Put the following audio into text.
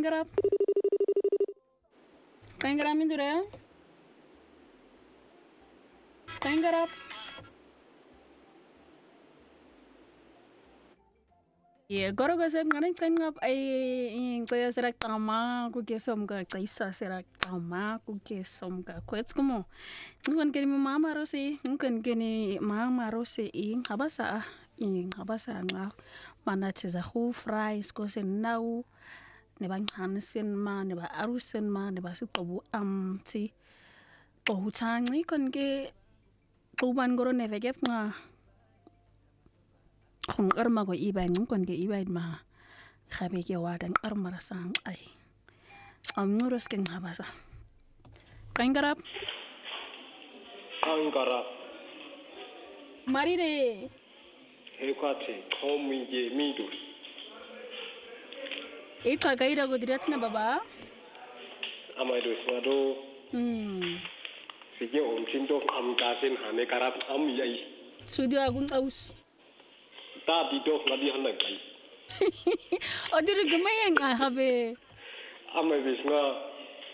garap. Kain garap mindure. Kain garap. Ye goro ga se ngani kain ngap ai kaya serak tama ku kesom ga kaisa serak tama ku kesom ga kwets como ngon keni mama rosi ngon keni mama rosi habasa habasa nga mana teza khu fries ko sen nau ne bang hansen ma ne ba arusen ma ne ba su tobu ti to hutangi kon ke tuban goro ne vegef nga khung arma ko ibay kon ke ibay ma khabe ke wadan arma rasang ay nuros ken habasa kain garap marire hekwate komi midu ita gaira go diratina baba amaido smado sige ontindo kamgasen hane garap am yai studio agung aus ta dido ngadi hanak kai odiru gemayang habe amai bisna